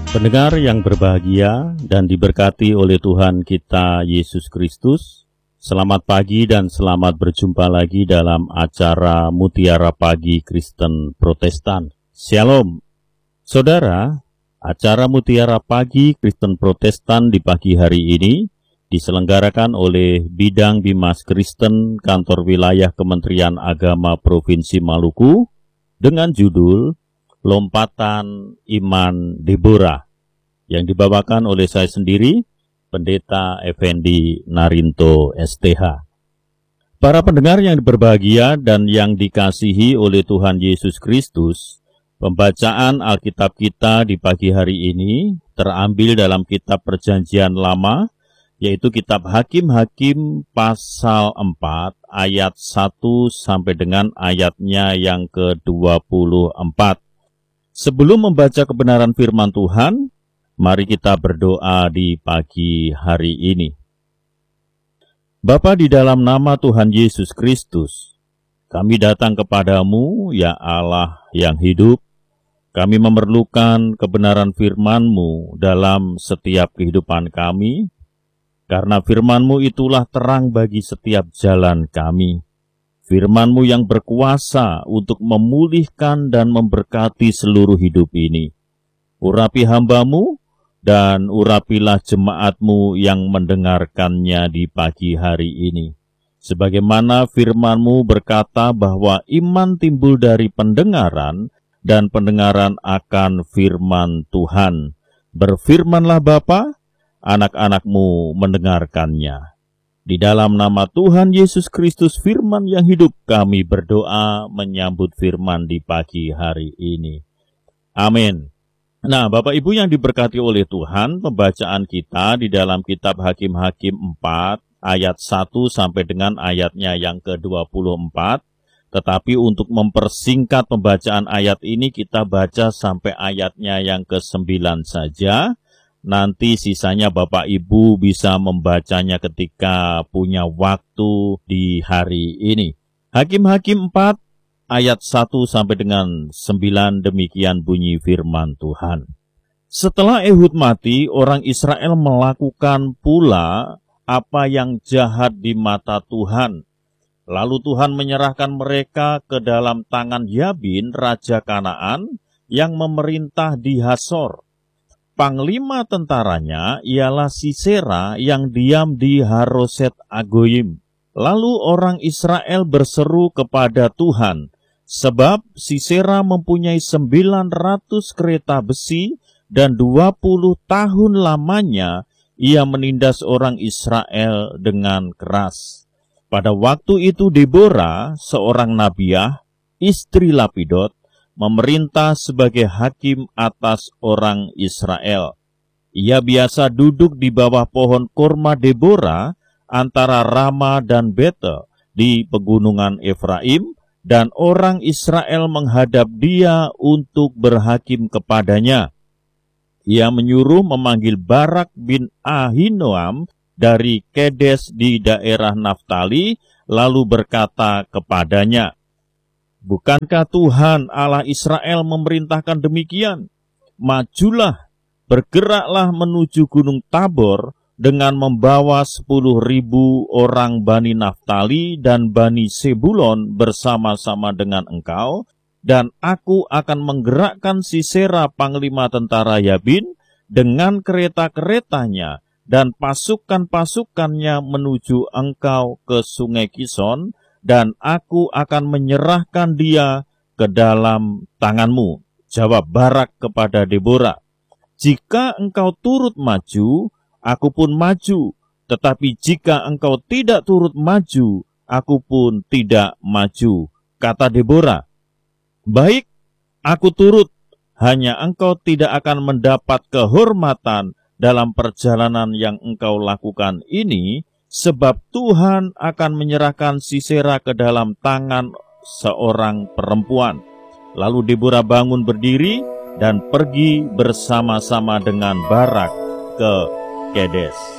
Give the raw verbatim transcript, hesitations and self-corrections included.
Pendengar yang berbahagia dan diberkati oleh Tuhan kita Yesus Kristus, selamat pagi dan selamat berjumpa lagi dalam acara Mutiara Pagi Kristen Protestan. Shalom. Saudara, acara Mutiara Pagi Kristen Protestan di pagi hari ini diselenggarakan oleh Bidang Bimas Kristen Kantor Wilayah Kementerian Agama Provinsi Maluku dengan judul Lompatan Iman Deborah, yang dibawakan oleh saya sendiri, Pendeta Effendi Narinto S T H. Para pendengar yang berbahagia dan yang dikasihi oleh Tuhan Yesus Kristus, pembacaan Alkitab kita di pagi hari ini terambil dalam kitab Perjanjian Lama, yaitu kitab Hakim-Hakim pasal empat ayat satu sampai dengan ayatnya yang ke dua puluh empat. Sebelum membaca kebenaran firman Tuhan, mari kita berdoa di pagi hari ini. Bapa, di dalam nama Tuhan Yesus Kristus, kami datang kepadamu, ya Allah yang hidup. Kami memerlukan kebenaran firman-Mu dalam setiap kehidupan kami, karena firman-Mu itulah terang bagi setiap jalan kami. Firman-Mu yang berkuasa untuk memulihkan dan memberkati seluruh hidup ini. Urapi hamba-Mu, dan urapilah jemaat-Mu yang mendengarkannya di pagi hari ini. Sebagaimana firman-Mu berkata bahwa iman timbul dari pendengaran, dan pendengaran akan firman Tuhan. Berfirmanlah Bapa, anak-anak-Mu mendengarkannya. Di dalam nama Tuhan Yesus Kristus firman yang hidup, kami berdoa menyambut firman di pagi hari ini. Amin. Nah, Bapak Ibu yang diberkati oleh Tuhan, pembacaan kita di dalam kitab Hakim-Hakim empat ayat satu sampai dengan ayatnya yang ke dua puluh empat. Tetapi untuk mempersingkat pembacaan ayat ini, kita baca sampai ayatnya yang ke sembilan saja. Nanti sisanya Bapak Ibu bisa membacanya ketika punya waktu di hari ini. Hakim-Hakim empat ayat satu sampai dengan sembilan, demikian bunyi firman Tuhan. Setelah Ehud mati, orang Israel melakukan pula apa yang jahat di mata Tuhan. Lalu Tuhan menyerahkan mereka ke dalam tangan Yabin, raja Kanaan, yang memerintah di Hasor. Panglima tentaranya ialah Sisera yang diam di Haroset Agoyim. Lalu orang Israel berseru kepada Tuhan, sebab Sisera mempunyai sembilan ratus kereta besi dan dua puluh tahun lamanya ia menindas orang Israel dengan keras. Pada waktu itu Deborah, seorang nabiah, istri Lapidot, memerintah sebagai hakim atas orang Israel. Ia biasa duduk di bawah pohon korma Deborah antara Rama dan Betel di pegunungan Efraim, dan orang Israel menghadap dia untuk berhakim kepadanya. Ia menyuruh memanggil Barak bin Ahinoam dari Kedes di daerah Naftali, lalu berkata kepadanya, "Bukankah Tuhan Allah Israel memerintahkan demikian? Majulah, bergeraklah menuju Gunung Tabor dengan membawa sepuluh ribu orang Bani Naftali dan Bani Sebulon bersama-sama dengan engkau, dan aku akan menggerakkan Sisera panglima tentara Yabin dengan kereta-keretanya dan pasukan-pasukannya menuju engkau ke sungai Kison, dan aku akan menyerahkan dia ke dalam tanganmu." Jawab Barak kepada Deborah, "Jika engkau turut maju, aku pun maju. Tetapi jika engkau tidak turut maju, aku pun tidak maju." Kata Deborah, "Baik, aku turut. Hanya engkau tidak akan mendapat kehormatan dalam perjalanan yang engkau lakukan ini, sebab Tuhan akan menyerahkan Sisera ke dalam tangan seorang perempuan." Lalu Deborah bangun berdiri dan pergi bersama-sama dengan Barak ke Kedes.